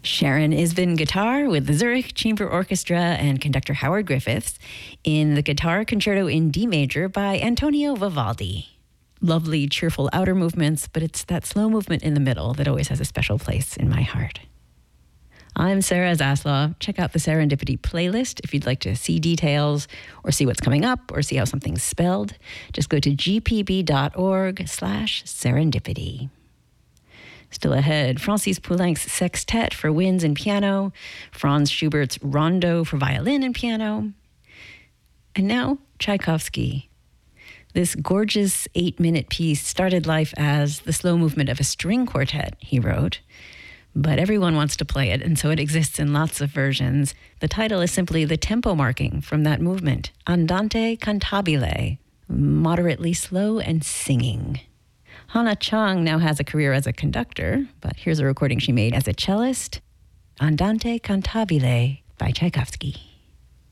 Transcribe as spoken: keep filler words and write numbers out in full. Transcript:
Sharon Isbin guitar with the Zurich Chamber Orchestra and conductor Howard Griffiths in the Guitar Concerto in D major by Antonio Vivaldi. Lovely, cheerful outer movements, but it's that slow movement in the middle that always has a special place in my heart. I'm Sarah Zaslav. Check out the Serendipity playlist if you'd like to see details or see what's coming up or see how something's spelled. Just go to gpb.org slash serendipity. Still ahead, Francis Poulenc's Sextet for winds and piano, Franz Schubert's Rondo for violin and piano, and now Tchaikovsky. This gorgeous eight-minute piece started life as the slow movement of a string quartet, he wrote, but everyone wants to play it, and so it exists in lots of versions. The title is simply the tempo marking from that movement, Andante cantabile, moderately slow and singing. Hannah Chang now has a career as a conductor, but here's a recording she made as a cellist, Andante cantabile by Tchaikovsky.